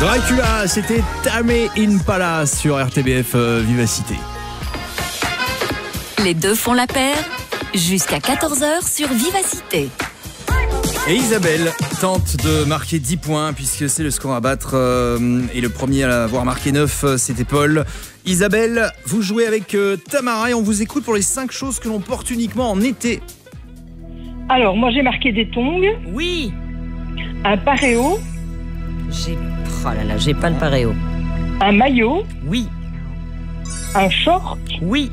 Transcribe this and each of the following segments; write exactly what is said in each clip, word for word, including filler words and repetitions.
Dracula, c'était Tame Impala sur R T B F euh, Vivacité. Les deux font la paire jusqu'à quatorze heures sur Vivacité. Et Isabelle tente de marquer dix points puisque c'est le score à battre euh, et le premier à avoir marqué neuf, c'était Paul. Isabelle, vous jouez avec euh, Tamara et on vous écoute pour les cinq choses que l'on porte uniquement en été. Alors, moi j'ai marqué des tongs, Oui. un paréo, J'ai... Oh là là, j'ai pas le paréo. un maillot, Oui. un short Oui.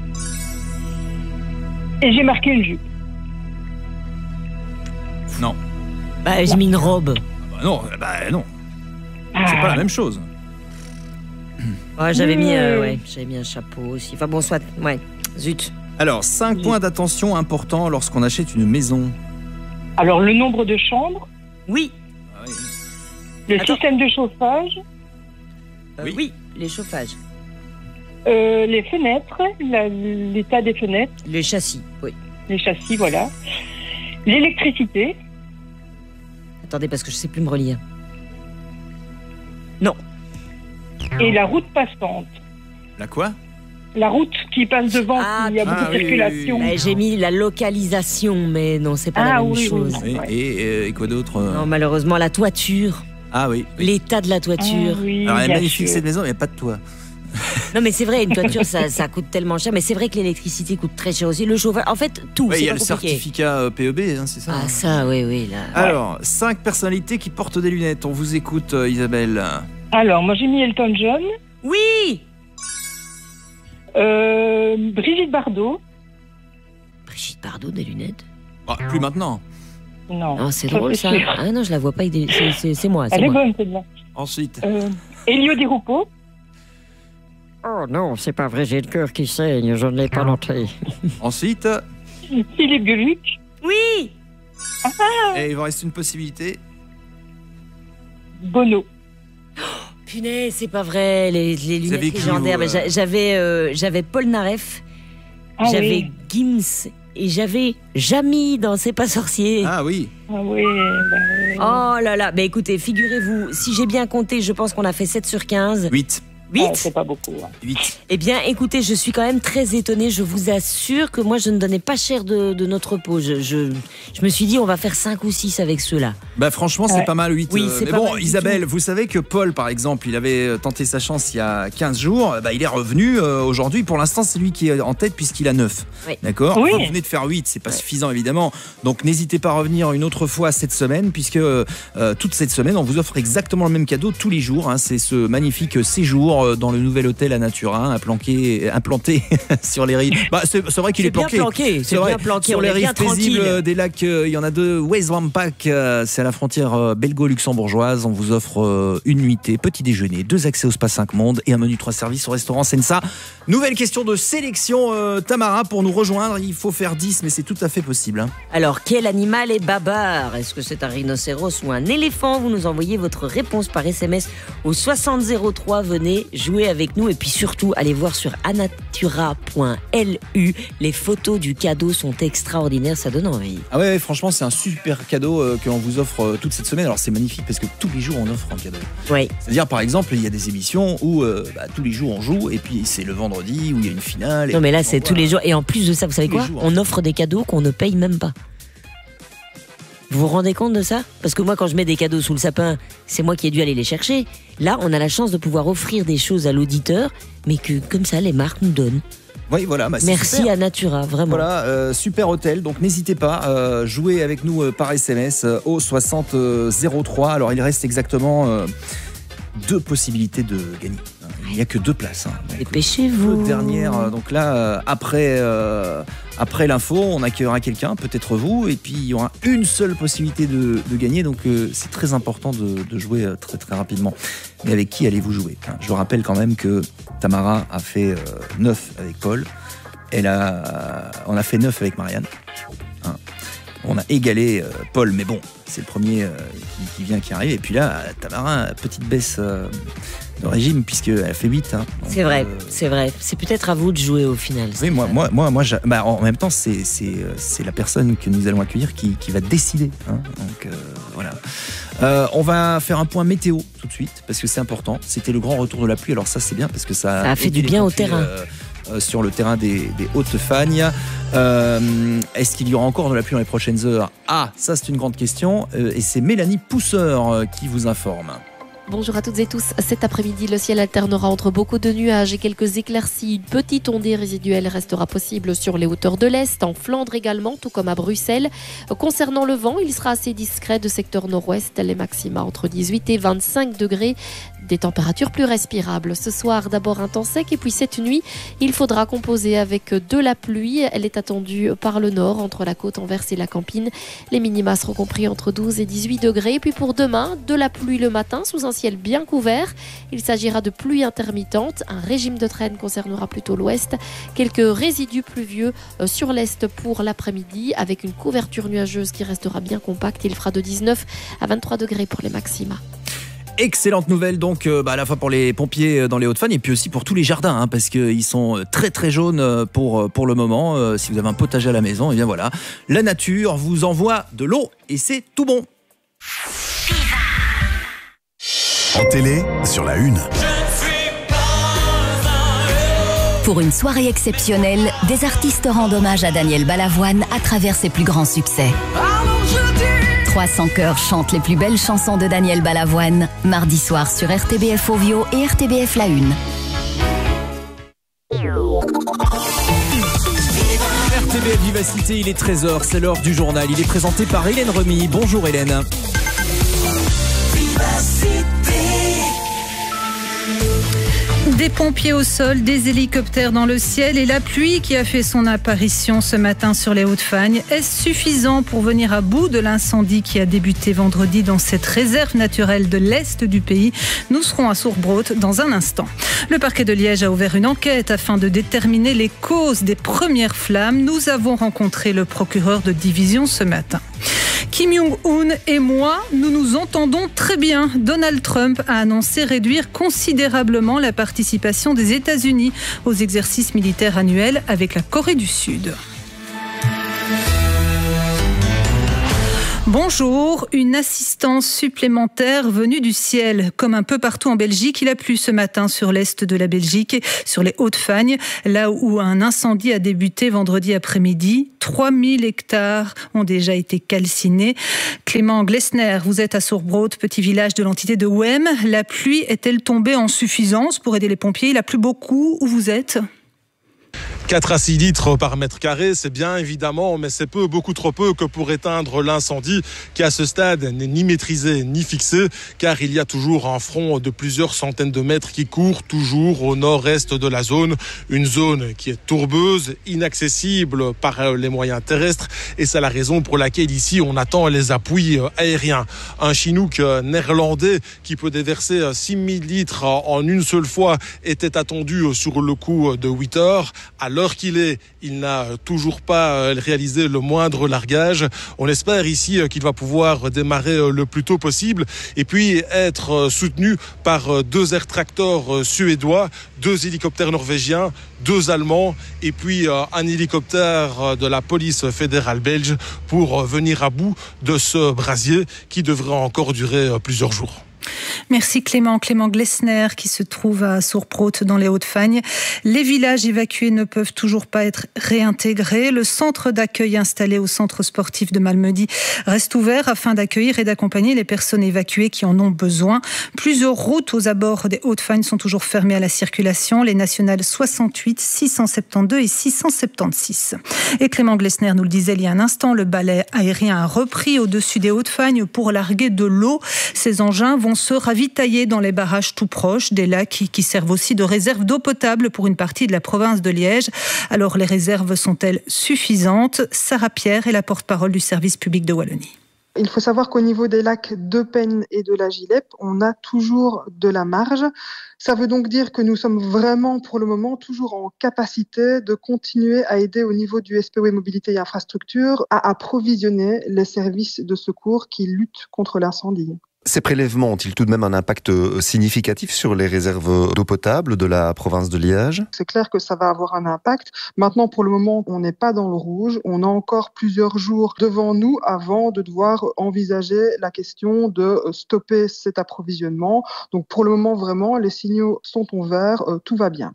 et j'ai marqué une jupe. Non. Bah, j'ai mis une robe. Bah non, bah non. C'est pas la même chose. Ouais, j'avais mis, euh, Mmh. ouais, j'avais mis un chapeau aussi. Enfin bon, soit, ouais. Zut. Alors, cinq points d'attention importants lorsqu'on achète une maison. Alors, le nombre de chambres, Oui. Ah oui. le Attends. système de chauffage, Euh, Oui. oui. Les chauffages. euh, les fenêtres, la- l'état des fenêtres, Les châssis. Oui. les châssis, voilà. L'électricité, Attendez, parce que je sais plus me relire. Non. et la route passante. La quoi? La route qui passe devant, Ah, il y a ah, beaucoup de oui, oui, circulation. oui, Bah, j'ai mis la localisation, mais non, c'est pas Ah, la même oui, oui. chose. Et, Ouais. et, euh, et quoi d'autre euh Non, malheureusement, la toiture. Ah oui. oui. L'état de la Ah, toiture. oui, Alors, elle est bien magnifique sûr. cette maison, mais il n'y a pas de toit. Non, mais c'est vrai, une toiture, ça, ça coûte tellement cher. Mais c'est vrai que l'électricité coûte très cher aussi. Le chauffage, en fait, tout. Oui, il c'est y a pas le compliqué. certificat euh, P E B, hein, c'est ça Ah, hein ça, oui, oui. Là. Alors, cinq personnalités qui portent des lunettes. On vous écoute, euh, Isabelle. Alors, moi j'ai mis Elton John, Oui. euh, Brigitte Bardot. Brigitte Bardot, des lunettes. Ah, plus maintenant. Non, Non, c'est ça, drôle, c'est ça. sûr. Ah non, je la vois pas avec des... C'est, c'est, c'est moi, c'est Elle est moi. bonne, celle-là. Ensuite. Euh, Elio Di Rupo, Oh non, c'est pas vrai, j'ai le cœur qui saigne, je ne l'ai pas noté. Ensuite. Philippe Gueluc, Oui. Et il vous reste une possibilité. Bono. Punaise, c'est pas vrai, les, les lunettes avez qui, légendaires. vous, Mais j'a- euh j'avais, euh, j'avais Paul Naref, Ah j'avais oui. Gims et j'avais Jamy dans C'est pas sorcier. Ah oui. Ah oui, bah, Oh là là, mais écoutez, figurez-vous, si j'ai bien compté, je pense qu'on a fait sept sur quinze. huit. ah, huit. c'est pas beaucoup. Hein. huit. Eh bien, écoutez, je suis quand même très étonnée. Je vous assure que moi, je ne donnais pas cher de, de notre peau. Je, je, je me suis dit, on va faire cinq ou six avec ceux-là. Bah franchement, c'est Ouais. pas mal, huit. Oui, euh, c'est mais pas bon, mal du Isabelle, tout. vous savez que Paul, par exemple, il avait tenté sa chance il y a quinze jours. Bah, il est revenu euh, aujourd'hui. Pour l'instant, c'est lui qui est en tête puisqu'il a neuf. Oui. D'accord. Oui. Vous venez de faire huit, c'est pas suffisant évidemment. Donc n'hésitez pas à revenir une autre fois cette semaine puisque euh, toute cette semaine, on vous offre exactement le même cadeau tous les jours. Hein. C'est ce magnifique séjour euh, dans le nouvel hôtel à Natura, implanté, implanté sur les rives. Bah, c'est, c'est vrai qu'il C'est est bien planqué. planqué, c'est vrai. bien planqué, Sur on les est bien rives paisibles tranquille. des lacs, euh, il y en a deux. West-Wampak, euh, c'est à la frontière euh, belgo-luxembourgeoise. On vous offre euh, une nuitée, petit déjeuner, deux accès au Spa cinq Mondes et un menu trois services au restaurant Sensa. Nouvelle question de sélection, euh, Tamara, pour nous rejoindre. Il faut faire dix, mais c'est tout à fait possible. Hein. Alors, quel animal est bavard? Est-ce que c'est un rhinocéros ou un éléphant? Vous nous envoyez votre réponse par S M S au soixante zéro trois. Venez jouer avec nous et puis surtout, allez voir sur anatura point l u. Les photos du cadeau sont extraordinaires, ça donne envie. Ah ouais, ouais, franchement, c'est un super cadeau euh, que l'on vous offre euh, toute cette semaine. Alors c'est magnifique parce que tous les jours on offre un cadeau. Oui. C'est-à-dire par exemple, il y a des émissions où euh, bah, tous les jours on joue et puis c'est le vendredi où il y a une finale. et Non mais là puis on c'est voit- tous les jours. Et en plus de ça, vous savez Tous les quoi? jours. On offre des cadeaux qu'on ne paye même pas. Vous vous rendez compte de ça? Parce que moi quand je mets des cadeaux sous le sapin, c'est moi qui ai dû aller les chercher. Là on a la chance de pouvoir offrir des choses à l'auditeur, mais que comme ça les marques nous donnent. Oui, voilà. Bah, c'est Merci super. à Natura, vraiment. Voilà, euh, super hôtel. Donc n'hésitez pas, euh, jouez avec nous euh, par S M S euh, au soixante zéro trois. Alors il reste exactement euh, deux possibilités de gagner. Il n'y a que deux places. Hein. Donc, Dépêchez-vous. deux dernières. euh, Donc là, euh, après, euh, après l'info, on accueillera quelqu'un, peut-être vous, et puis il y aura une seule possibilité de, de gagner. Donc euh, c'est très important de, de jouer euh, très très rapidement. Mais avec qui allez-vous jouer? Hein, je rappelle quand même que Tamara a fait euh, neuf avec Paul. Elle a, on a fait neuf avec Marianne. Hein. On a égalé euh, Paul, mais bon, c'est le premier euh, qui, qui vient, qui arrive. Et puis là, Tamarin, petite baisse euh, de régime, puisqu'elle a fait huit. Hein. C'est vrai, euh... c'est vrai. C'est peut-être à vous de jouer au final. Oui, moi, moi, moi, moi bah, en même temps, c'est, c'est, c'est la personne que nous allons accueillir qui, qui va décider. Hein. Donc euh, voilà. Euh, on va faire un point météo tout de suite, parce que c'est important. C'était le grand retour de la pluie, alors ça c'est bien, parce que ça, ça a fait du bien au terrain. Euh, euh, sur le terrain des, des Hautes-Fagnes. Euh, est-ce qu'il y aura encore de la pluie dans les prochaines heures ? Ah, ça c'est une grande question. Euh, et c'est Mélanie Pousseur euh, qui vous informe. Bonjour à toutes et tous. Cet après-midi, le ciel alternera entre beaucoup de nuages et quelques éclaircies. Une petite ondée résiduelle restera possible sur les hauteurs de l'Est, en Flandre également, tout comme à Bruxelles. Concernant le vent, il sera assez discret de secteur nord-ouest. Les maxima entre dix-huit et vingt-cinq degrés. Des températures plus respirables. Ce soir, d'abord un temps sec et puis cette nuit, il faudra composer avec de la pluie. Elle est attendue par le nord, entre la côte Anvers et la Campine. Les minima seront compris entre douze et dix-huit degrés. Et puis pour demain, de la pluie le matin sous un ciel bien couvert. Il s'agira de pluie intermittente. Un régime de traîne concernera plutôt l'ouest. Quelques résidus pluvieux sur l'est pour l'après-midi avec une couverture nuageuse qui restera bien compacte. Il fera de dix-neuf à vingt-trois degrés pour les maxima. Excellente nouvelle donc euh, bah, à la fois pour les pompiers dans les Hauts-de-Fagnes et puis aussi pour tous les jardins hein, parce qu'ils sont très très jaunes pour, pour le moment. Euh, si vous avez un potager à la maison, et bien voilà, la nature vous envoie de l'eau et c'est tout bon. En télé, sur la une. Pour une soirée exceptionnelle, des artistes rendent hommage à Daniel Balavoine à travers ses plus grands succès. trois cents chœurs chantent les plus belles chansons de Daniel Balavoine, mardi soir sur R T B F Ovio et R T B F La Une. R T B F Vivacité, il est treize heures, c'est l'heure du journal. Il est présenté par Hélène Remy. Bonjour Hélène. Des pompiers au sol, des hélicoptères dans le ciel et la pluie qui a fait son apparition ce matin sur les Hauts-de-Fagnes. Est-ce suffisant pour venir à bout de l'incendie qui a débuté vendredi dans cette réserve naturelle de l'Est du pays ? Nous serons à Sourbrot dans un instant. Le parquet de Liège a ouvert une enquête afin de déterminer les causes des premières flammes. Nous avons rencontré le procureur de division ce matin. Kim Jong-un et moi, nous nous entendons très bien. Donald Trump a annoncé réduire considérablement la participation des États-Unis aux exercices militaires annuels avec la Corée du Sud. Bonjour, une assistance supplémentaire venue du ciel. Comme un peu partout en Belgique, il a plu ce matin sur l'est de la Belgique, sur les Hauts-de-Fagnes, là où un incendie a débuté vendredi après-midi. trois mille hectares ont déjà été calcinés. Clément Glessner, vous êtes à Sourbrot, petit village de l'entité de Ouem. La pluie est-elle tombée en suffisance pour aider les pompiers ? Il a plu beaucoup où vous êtes ? quatre à six litres par mètre carré, c'est bien évidemment, mais c'est peu, beaucoup trop peu que pour éteindre l'incendie qui à ce stade n'est ni maîtrisé ni fixé, car il y a toujours un front de plusieurs centaines de mètres qui court toujours au nord-est de la zone, une zone qui est tourbeuse, inaccessible par les moyens terrestres, et c'est la raison pour laquelle ici on attend les appuis aériens. Un Chinook néerlandais qui peut déverser six mille litres en une seule fois était attendu sur le coup de huit heures. À l'heure qu'il est, il n'a toujours pas réalisé le moindre largage. On espère ici qu'il va pouvoir démarrer le plus tôt possible et puis être soutenu par deux air tractors suédois, deux hélicoptères norvégiens, deux allemands et puis un hélicoptère de la police fédérale belge pour venir à bout de ce brasier qui devrait encore durer plusieurs jours. Merci Clément. Clément Glessner qui se trouve à Sourbrot dans les Hauts-de-Fagnes. Les villages évacués ne peuvent toujours pas être réintégrés. Le centre d'accueil installé au centre sportif de Malmedy reste ouvert afin d'accueillir et d'accompagner les personnes évacuées qui en ont besoin. Plusieurs routes aux abords des Hauts-de-Fagnes sont toujours fermées à la circulation. Les nationales soixante-huit, six cent soixante-douze et six cent soixante-seize. Et Clément Glessner nous le disait il y a un instant, le balai aérien a repris au-dessus des Hauts-de-Fagnes pour larguer de l'eau. Ces engins vont se ravitailler dans les barrages tout proches, des lacs qui, qui servent aussi de réserve d'eau potable pour une partie de la province de Liège. Alors les réserves sont-elles suffisantes ? Sarah Pierre est la porte-parole du service public de Wallonie. Il faut savoir qu'au niveau des lacs de Penne et de la Gilep, on a toujours de la marge. Ça veut donc dire que nous sommes vraiment, pour le moment, toujours en capacité de continuer à aider au niveau du S P O E Mobilité et Infrastructure à approvisionner les services de secours qui luttent contre l'incendie. Ces prélèvements ont-ils tout de même un impact significatif sur les réserves d'eau potable de la province de Liège ? C'est clair que ça va avoir un impact. Maintenant, pour le moment, on n'est pas dans le rouge. On a encore plusieurs jours devant nous avant de devoir envisager la question de stopper cet approvisionnement. Donc, pour le moment, vraiment, les signaux sont au vert, tout va bien.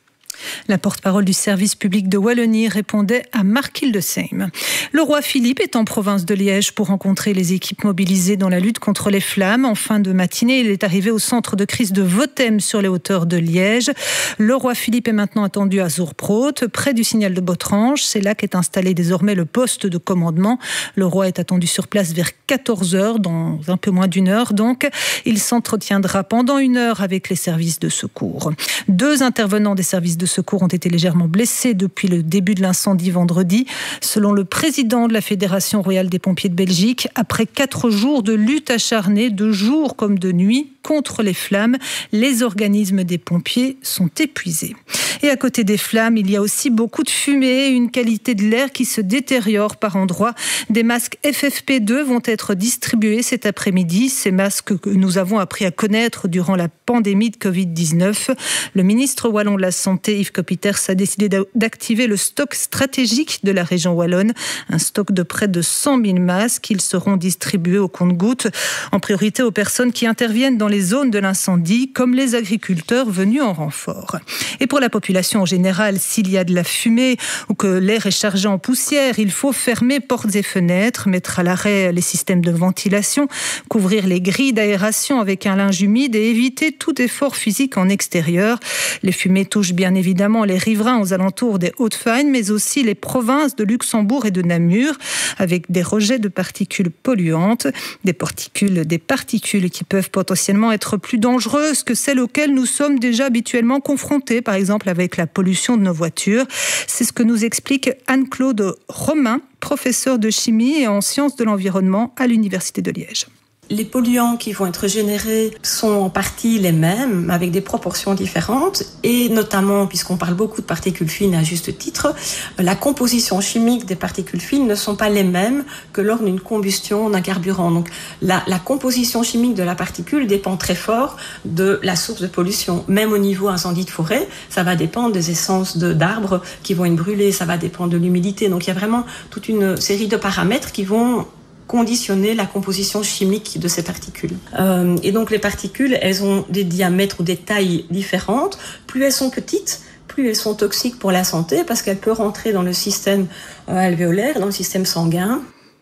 La porte-parole du service public de Wallonie répondait à Marc Hildesheim. Le roi Philippe est en province de Liège pour rencontrer les équipes mobilisées dans la lutte contre les flammes. En fin de matinée, il est arrivé au centre de crise de Votem sur les hauteurs de Liège. Le roi Philippe est maintenant attendu à Zourproot, près du signal de Botrange. C'est là qu'est installé désormais le poste de commandement. Le roi est attendu sur place vers quatorze heures, dans un peu moins d'une heure donc. Il s'entretiendra pendant une heure avec les services de secours. Deux intervenants des services de secours ont été légèrement blessés depuis le début de l'incendie vendredi. Selon le président de la Fédération royale des pompiers de Belgique, après quatre jours de lutte acharnée, de jour comme de nuit, contre les flammes, les organismes des pompiers sont épuisés. Et à côté des flammes, il y a aussi beaucoup de fumée et une qualité de l'air qui se détériore par endroits. Des masques F F P deux vont être distribués cet après-midi. Ces masques que nous avons appris à connaître durant la pandémie de covid dix-neuf. Le ministre wallon de la Santé, Yves Copiters, a décidé d'activer le stock stratégique de la région wallonne. Un stock de près de cent mille masques. Ils seront distribués au compte-gouttes, en priorité aux personnes qui interviennent dans les zones de l'incendie, comme les agriculteurs venus en renfort. Et pour la population en général, s'il y a de la fumée ou que l'air est chargé en poussière, il faut fermer portes et fenêtres, mettre à l'arrêt les systèmes de ventilation, couvrir les grilles d'aération avec un linge humide et éviter tout effort physique en extérieur. Les fumées touchent bien évidemment les riverains aux alentours des Hauts-de-Fagne, mais aussi les provinces de Luxembourg et de Namur, avec des rejets de particules polluantes, des particules, des particules qui peuvent potentiellement être plus dangereuses que celles auxquelles nous sommes déjà habituellement confrontés, par exemple avec la pollution de nos voitures. C'est ce que nous explique Anne-Claude Romain, professeure de chimie et en sciences de l'environnement à l'Université de Liège. Les polluants qui vont être générés sont en partie les mêmes, avec des proportions différentes, et notamment, puisqu'on parle beaucoup de particules fines à juste titre, la composition chimique des particules fines ne sont pas les mêmes que lors d'une combustion d'un carburant. Donc la, la composition chimique de la particule dépend très fort de la source de pollution. Même au niveau incendie de forêt, ça va dépendre des essences de, d'arbres qui vont être brûlés, ça va dépendre de l'humidité. Donc il y a vraiment toute une série de paramètres qui vont conditionner la composition chimique de ces particules. Euh, et donc les particules, elles ont des diamètres ou des tailles différentes. Plus elles sont petites, plus elles sont toxiques pour la santé parce qu'elles peuvent rentrer dans le système alvéolaire, dans le système sanguin.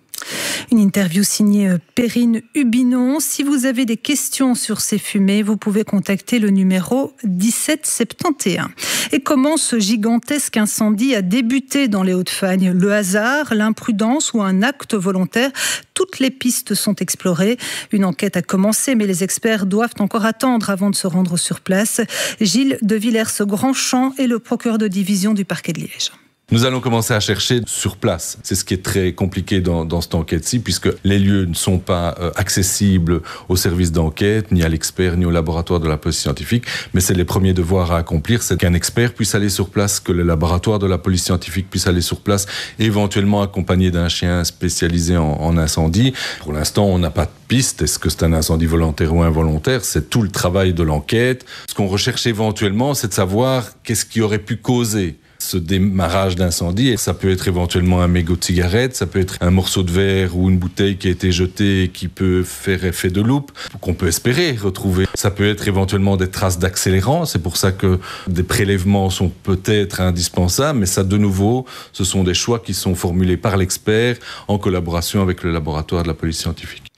Une interview signée Perrine Hubinon. Si vous avez des questions sur ces fumées, vous pouvez contacter le numéro dix-sept soixante et onze. Et comment ce gigantesque incendie a débuté dans les Hauts-de-Fagne ? Le hasard, l'imprudence ou un acte volontaire ? Toutes les pistes sont explorées. Une enquête a commencé, mais les experts doivent encore attendre avant de se rendre sur place. Gilles de Villers-Grandchamp est le procureur de division du parquet de Liège. Nous allons commencer à chercher sur place. C'est ce qui est très compliqué dans, dans cette enquête-ci, puisque les lieux ne sont pas euh, accessibles aux services d'enquête, ni à l'expert, ni au laboratoire de la police scientifique. Mais c'est les premiers devoirs à accomplir, c'est qu'un expert puisse aller sur place, que le laboratoire de la police scientifique puisse aller sur place, éventuellement accompagné d'un chien spécialisé en, en incendie. Pour l'instant, on n'a pas de piste. Est-ce que c'est un incendie volontaire ou involontaire ? C'est tout le travail de l'enquête. Ce qu'on recherche éventuellement, c'est de savoir qu'est-ce qui aurait pu causer ce démarrage d'incendie. Et ça peut être éventuellement un mégot de cigarette, ça peut être un morceau de verre ou une bouteille qui a été jetée et qui peut faire effet de loupe, qu'on peut espérer retrouver. Ça peut être éventuellement des traces d'accélérants, c'est pour ça que des prélèvements sont peut-être indispensables, mais ça, de nouveau, ce sont des choix qui sont formulés par l'expert en collaboration avec le laboratoire de la police scientifique.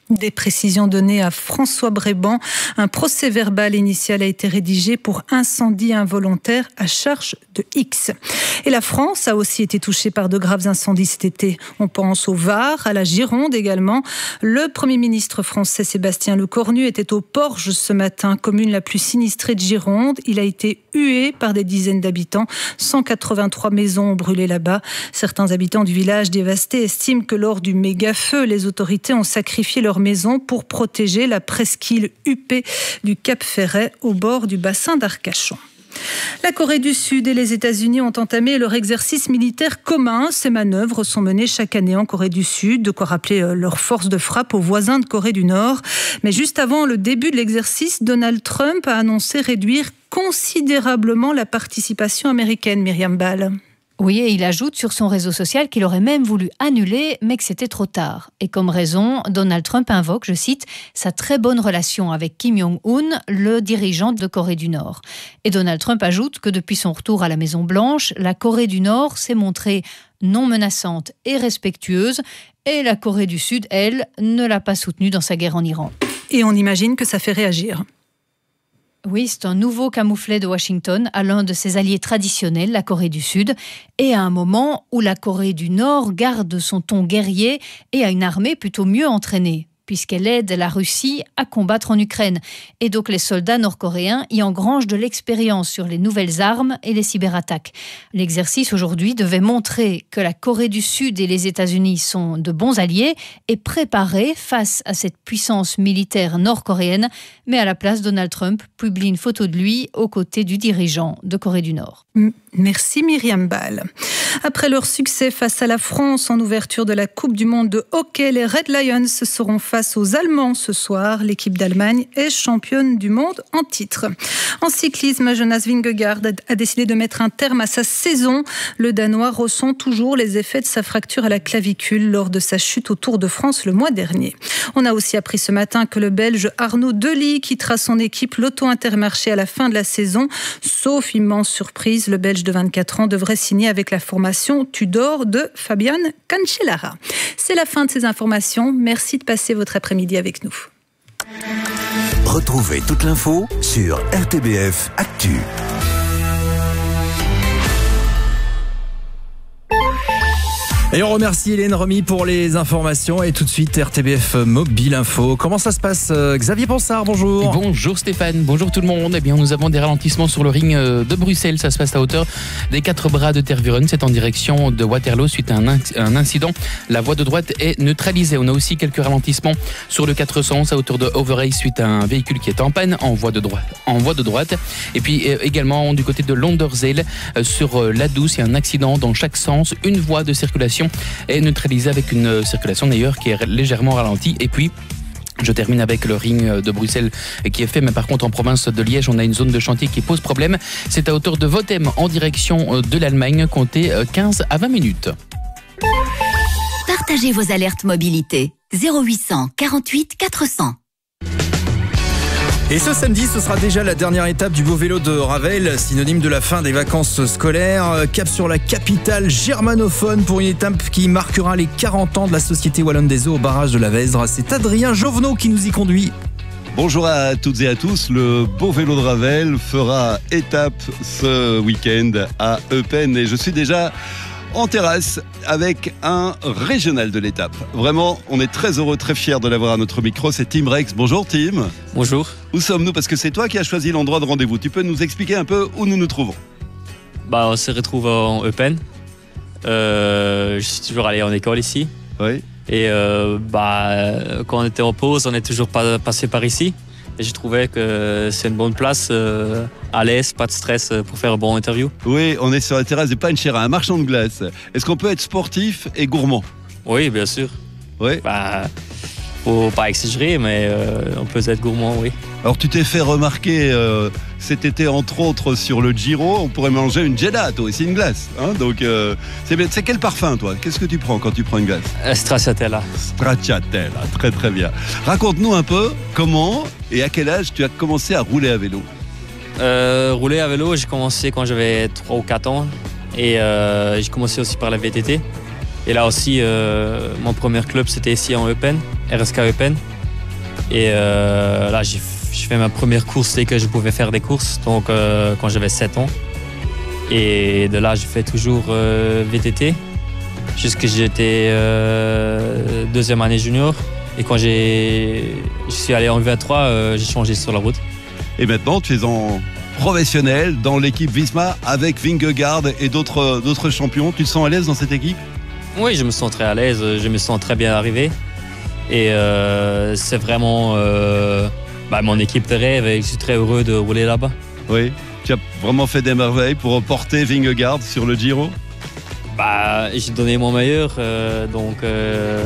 Des précisions données à François Bréban. Un procès verbal initial a été rédigé pour incendie involontaire à charge de X. Et la France a aussi été touchée par de graves incendies cet été. On pense au Var, à la Gironde également. Le Premier ministre français Sébastien Lecornu était au Porge ce matin, commune la plus sinistrée de Gironde. Il a été hué par des dizaines d'habitants. cent quatre-vingt-trois maisons ont brûlé là-bas. Certains habitants du village dévasté estiment que lors du méga-feu, les autorités ont sacrifié leur maison pour protéger la presqu'île huppée du Cap Ferret au bord du bassin d'Arcachon. La Corée du Sud et les États-Unis ont entamé leur exercice militaire commun. Ces manœuvres sont menées chaque année en Corée du Sud, de quoi rappeler leur force de frappe aux voisins de Corée du Nord. Mais juste avant le début de l'exercice, Donald Trump a annoncé réduire considérablement la participation américaine. Myriam Ball. Oui, et il ajoute sur son réseau social qu'il aurait même voulu annuler, mais que c'était trop tard. Et comme raison, Donald Trump invoque, je cite, sa très bonne relation avec Kim Jong-un, le dirigeant de Corée du Nord. Et Donald Trump ajoute que depuis son retour à la Maison-Blanche, la Corée du Nord s'est montrée non menaçante et respectueuse, et la Corée du Sud, elle, ne l'a pas soutenue dans sa guerre en Iran. Et on imagine que ça fait réagir. Oui, c'est un nouveau camouflet de Washington à l'un de ses alliés traditionnels, la Corée du Sud, et à un moment où la Corée du Nord garde son ton guerrier et a une armée plutôt mieux entraînée, puisqu'elle aide la Russie à combattre en Ukraine. Et donc les soldats nord-coréens y engrangent de l'expérience sur les nouvelles armes et les cyberattaques. L'exercice aujourd'hui devait montrer que la Corée du Sud et les États-Unis sont de bons alliés et préparés face à cette puissance militaire nord-coréenne. Mais à la place, Donald Trump publie une photo de lui aux côtés du dirigeant de Corée du Nord. Merci Myriam Ball. Après leur succès face à la France en ouverture de la Coupe du Monde de hockey, les Red Lions seront face aux Allemands ce soir. L'équipe d'Allemagne est championne du monde en titre. En cyclisme, Jonas Vingegaard a décidé de mettre un terme à sa saison. Le Danois ressent toujours les effets de sa fracture à la clavicule lors de sa chute au Tour de France le mois dernier. On a aussi appris ce matin que le Belge Arnaud Delis quittera son équipe Lotto Intermarché à la fin de la saison. Sauf immense surprise, le Belge de vingt-quatre ans devrait signer avec la formation Tudor de Fabian Cancellara. C'est la fin de ces informations. Merci de passer votre après-midi avec nous. Retrouvez toute l'info sur R T B F Actu. Et on remercie Hélène Remy pour les informations. Et tout de suite, R T B F Mobile Info. Comment ça se passe, Xavier Ponsard? Bonjour. Bonjour Stéphane, bonjour tout le monde. Eh bien, nous avons des ralentissements sur le ring de Bruxelles. Ça se passe à hauteur des quatre bras de Tervuren. C'est en direction de Waterloo suite à un incident. La voie de droite est neutralisée. On a aussi quelques ralentissements sur le quatre cent onze à hauteur de Overay suite à un véhicule qui est en panne en voie de droite. En voie de droite. Et puis également du côté de Londerzeel sur la douze, il y a un accident dans chaque sens. Une voie de circulation est neutralisée avec une circulation d'ailleurs qui est légèrement ralentie. Et puis je termine avec le ring de Bruxelles qui est fait, mais par contre en province de Liège, on a une zone de chantier qui pose problème. C'est à hauteur de Votem en direction de l'Allemagne, comptez quinze à vingt minutes. Partagez vos alertes mobilité. zéro huit cent quarante-huit quatre cents. Et ce samedi, ce sera déjà la dernière étape du beau vélo de Ravel, synonyme de la fin des vacances scolaires. Cap sur la capitale germanophone pour une étape qui marquera les quarante ans de la Société Wallonne des Eaux au barrage de la Vesdre. C'est Adrien Jovenot qui nous y conduit. Bonjour à toutes et à tous, le beau vélo de Ravel fera étape ce week-end à Eupen et je suis déjà en terrasse avec un régional de l'étape. Vraiment, on est très heureux, très fiers de l'avoir à notre micro. C'est Tim Rex. Bonjour Tim. Bonjour. Où sommes-nous? Parce que c'est toi qui as choisi l'endroit de rendez-vous. Tu peux nous expliquer un peu où nous nous trouvons? Bah, on se retrouve en Eupen. Euh, je suis toujours allé en école ici. Oui. Et euh, bah, quand on était en pause, on n'est toujours pas passé par ici. Et je trouvais que c'est une bonne place, euh, à l'aise, pas de stress pour faire un bon interview. Oui, on est sur la terrasse de Panchera, un marchand de glace. Est-ce qu'on peut être sportif et gourmand? Oui, bien sûr. Oui. Bah, faut pas exagérer, mais euh, on peut être gourmand, oui. Alors tu t'es fait remarquer euh, cet été entre autres sur le Giro, on pourrait manger une gelato et c'est une glace. Hein, donc euh, c'est, c'est quel parfum toi? Qu'est-ce que tu prends quand tu prends une glace? euh, Stracciatella. Stracciatella, très très bien. Raconte-nous un peu comment et à quel âge tu as commencé à rouler à vélo? euh, Rouler à vélo, j'ai commencé quand j'avais trois ou quatre ans et euh, j'ai commencé aussi par la V T T. Et là aussi, euh, mon premier club c'était ici en Eupen, R S K Eupen. Et euh, là, j'ai, j'ai fait ma première course dès que je pouvais faire des courses, donc euh, quand j'avais sept ans. Et de là, j'ai fait toujours euh, V T T, jusqu'à j'étais euh, deuxième année junior. Et quand j'ai, je suis allé en V trois, euh, j'ai changé sur la route. Et maintenant, tu es en professionnel dans l'équipe Visma avec Vingegaard et d'autres, d'autres champions. Tu te sens à l'aise dans cette équipe ? Oui, je me sens très à l'aise, je me sens très bien arrivé. Et euh, c'est vraiment euh, bah, mon équipe de rêve et je suis très heureux de rouler là-bas. Oui, tu as vraiment fait des merveilles pour porter Vingegaard sur le Giro ? Bah, j'ai donné mon meilleur, euh, donc euh...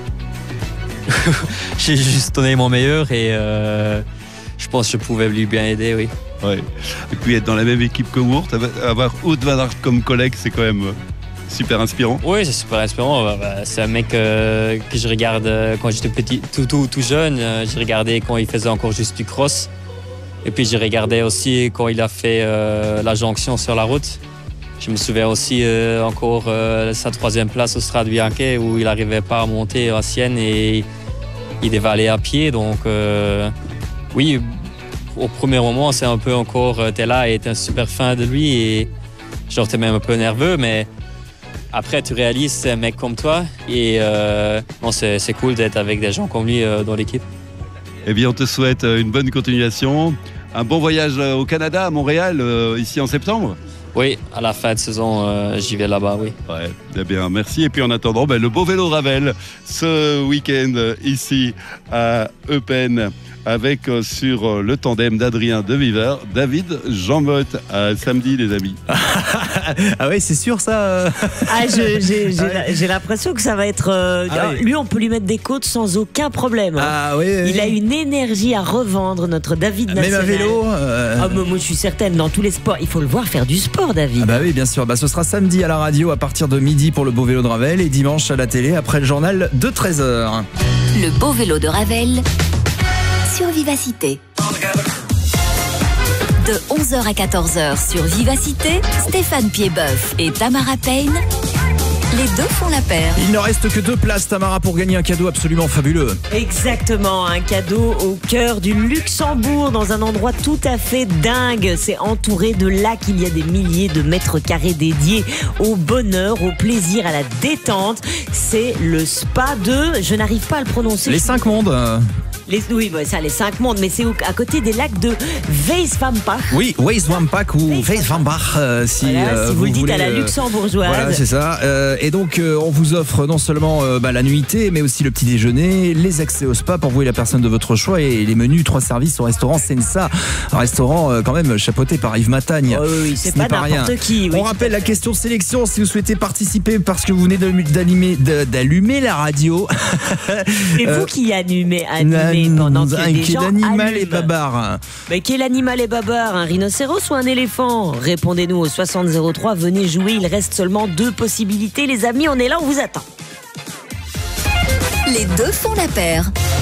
j'ai juste donné mon meilleur et euh, je pense que je pouvais lui bien aider, oui. Ouais. Et puis être dans la même équipe que Wout, avoir Wout van Aert comme collègue, c'est quand même super inspirant. Oui, c'est super inspirant. C'est un mec euh, que je regarde quand j'étais petit, tout, tout, tout jeune. Je regardais quand il faisait encore juste du cross. Et puis je regardais aussi quand il a fait euh, la jonction sur la route. Je me souviens aussi euh, encore euh, sa troisième place au Strade Bianche où il n'arrivait pas à monter à Sienne et il devait aller à pied. Donc euh, oui, au premier moment, c'est un peu encore, t'es là et t'es un super fan de lui et genre t'es même un peu nerveux, mais après tu réalises c'est un mec comme toi et euh, bon, c'est, c'est cool d'être avec des gens comme lui euh, dans l'équipe. Eh bien, on te souhaite une bonne continuation, un bon voyage au Canada, à Montréal, euh, ici en septembre. Oui, à la fin de saison, euh, j'y vais là-bas, oui. Ouais, eh bien, merci. Et puis en attendant, ben, le beau vélo de Ravel ce week-end ici à Eupen avec euh, sur euh, le tandem d'Adrien De Viver, David Jean-Motte. À samedi, les amis. Ah oui, c'est sûr ça. Ah, je, j'ai, j'ai, ah, j'ai l'impression que ça va être. Euh, ah, oui. Lui, on peut lui mettre des côtes sans aucun problème. Ah oui. oui Il oui. a une énergie à revendre, notre David National. Même à vélo. Euh... Ah, moi, je suis certaine. Dans tous les sports, il faut le voir faire du sport, David. Ah bah oui, bien sûr. Bah, ce sera samedi à la radio à partir de midi pour le beau vélo de Ravel et dimanche à la télé après le journal de treize heures. Le beau vélo de Ravel sur Vivacité. De onze heures à quatorze heures sur Vivacité, Stéphane Piedboeuf et Tamara Payne, les deux font la paire. Il ne reste que deux places, Tamara, pour gagner un cadeau absolument fabuleux. Exactement, un cadeau au cœur du Luxembourg, dans un endroit tout à fait dingue. C'est entouré de lacs, il y a des milliers de mètres carrés dédiés au bonheur, au plaisir, à la détente. C'est le spa de... Je n'arrive pas à le prononcer. Les cinq mondes. Euh... Les, oui, bah, ça, les cinq mondes, mais c'est au, à côté des lacs de Weiswampach. Oui, Weiswampach ou Weiswambach, euh, si, voilà, euh, si vous, vous le dites voulez, à la luxembourgeoise. Voilà, c'est ça. Euh, et donc, euh, on vous offre non seulement euh, bah, la nuitée, mais aussi le petit déjeuner, les accès au spa pour vous et la personne de votre choix et les menus, trois services au restaurant Sensa. Un restaurant euh, quand même chapeauté par Yves Matagne. Oh, oui, c'est Ce pas, n'est pas n'importe rien. qui. Oui, on rappelle la question de sélection si vous souhaitez participer parce que vous venez d'allumer, d'allumer la radio. C'est euh, vous qui animez, animez pendant que les quel gens animal allument. est babar? Mais quel animal est babar? Un rhinocéros ou un éléphant? Répondez-nous au soixante zéro trois, venez jouer, il reste seulement deux possibilités. Les amis, on est là, on vous attend. Les deux font la paire.